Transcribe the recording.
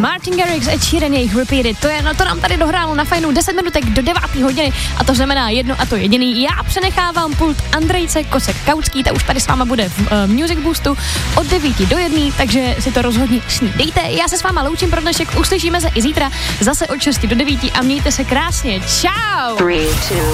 Martin Garrix, Ed Sheeran, jejich Repeated. To nám tady dohrálo na fajnu 10 minutek do 9. hodiny a to znamená jedno a to jediný. Já přenechávám pult Andrejce Kosek-Kaucký, ta už tady s váma bude v Music Boostu od 9 do 1, takže si to rozhodně s ní dejte. Já se s váma loučím pro dnešek, uslyšíme se i zítra zase od 6 do 9 a mějte se krásně. Čau! 3, 2